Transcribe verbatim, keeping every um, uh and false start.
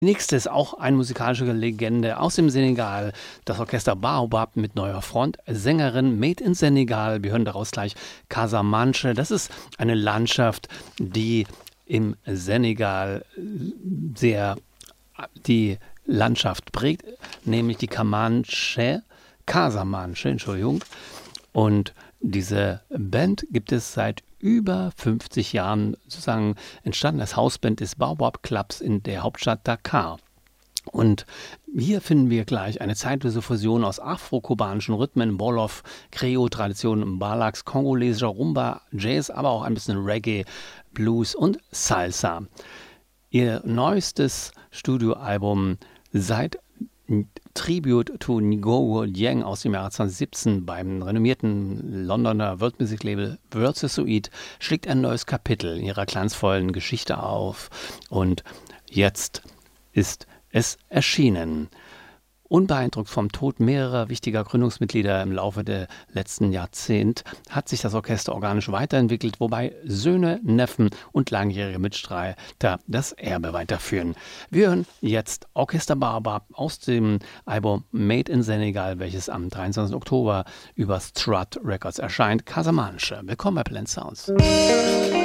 Nächste ist auch eine musikalische Legende aus dem Senegal, das Orchester Baobab mit neuer Front, Sängerin Made in Senegal. Wir hören daraus gleich Casamance. Das ist eine Landschaft, die im Senegal sehr die Landschaft prägt, nämlich die Camanche, Casamance, Entschuldigung. Und diese Band gibt es seit über fünfzig Jahren, sozusagen entstanden als Hausband des Baobab Clubs in der Hauptstadt Dakar. Und hier finden wir gleich eine zeitlose Fusion aus afro-kubanischen Rhythmen, Wolof, Creole-Traditionen, Mbalax, kongolesischer Rumba, Jazz, aber auch ein bisschen Reggae, Blues und Salsa. Ihr neuestes Studioalbum seit Tribute to Ngogo Dieng aus dem Jahre zwanzig siebzehn beim renommierten Londoner World-Music-Label Versuit schlägt ein neues Kapitel in ihrer glanzvollen Geschichte auf. Und jetzt ist es erschienen. Unbeeindruckt vom Tod mehrerer wichtiger Gründungsmitglieder im Laufe der letzten Jahrzehnte hat sich das Orchester organisch weiterentwickelt, wobei Söhne, Neffen und langjährige Mitstreiter das Erbe weiterführen. Wir hören jetzt Orchester Baobab aus dem Album Made in Senegal, welches am dreiundzwanzigsten Oktober über Strut Records erscheint, Casamance. Willkommen bei Blend Sounds.